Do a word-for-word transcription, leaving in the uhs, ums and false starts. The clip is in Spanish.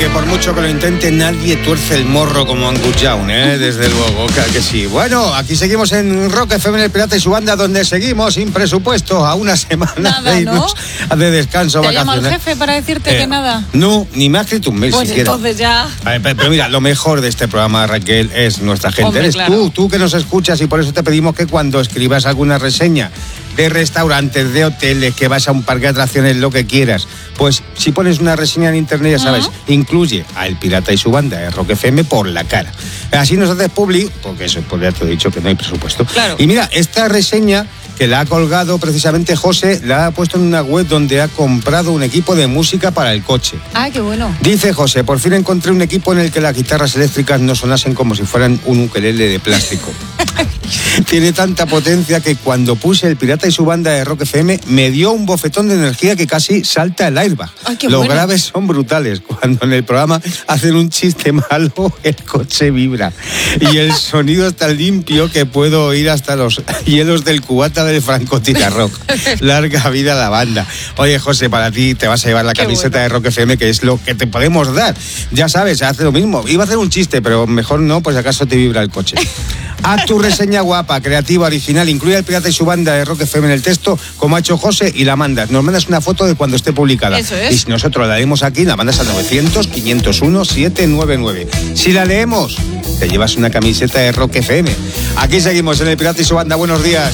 que por mucho que lo intente, nadie tuerce el morro como Angus Young, ¿eh? Desde luego, claro que sí. Bueno, aquí seguimos en Rock F M, en El Pirata y su banda, donde seguimos sin presupuesto a una semana nada, de irnos ¿no? de descanso. ¿Te vacaciones. llama el jefe para decirte Eh, que nada? No, ni me ha escrito un mail Pues siquiera. entonces ya... A ver, pero, pero mira, lo mejor de este programa, Raquel, es nuestra gente. Hombre, Eres claro. tú, tú que nos escuchas, y por eso te pedimos que cuando escribas alguna reseña de restaurantes, de hoteles, que vas a un parque de atracciones, lo que quieras, pues si pones una reseña en internet, ya sabes, uh-huh. incluye a El Pirata y su banda de Rock F M por la cara. Así nos haces publi, porque eso, pues ya te he dicho que no hay presupuesto. Claro. Y mira, esta reseña que la ha colgado precisamente José, la ha puesto en una web donde ha comprado un equipo de música para el coche. Ah, qué bueno. Dice José, por fin encontré un equipo en el que las guitarras eléctricas no sonasen como si fueran un ukelele de plástico. Tiene tanta potencia que cuando puse El Pirata y su banda de Rock F M me dio un bofetón de energía que casi salta el airbag. Ay, qué Los bueno. graves son brutales. Cuando en el programa hacen un chiste malo, el coche vibra. Y el sonido es tan limpio que puedo oír hasta los hielos del cubata del francotirador. Larga vida a la banda. Oye, José, para ti te vas a llevar la Qué camiseta bueno. de Rock F M, que es lo que te podemos dar. Ya sabes, hace lo mismo. Iba a hacer un chiste, pero mejor no, pues acaso te vibra el coche. Haz tu reseña guapa, creativa, original, incluye El Pirata y su banda de Rock F M en el texto, como ha hecho José, y la mandas. Nos mandas una foto de cuando esté publicada. Eso es. Y si nosotros la leemos aquí, la mandas a novecientos, quinientos uno, setecientos noventa y nueve. Si la leemos, te llevas una camiseta de Rock F M. Aquí seguimos en El Pirata y su banda. Buenos días.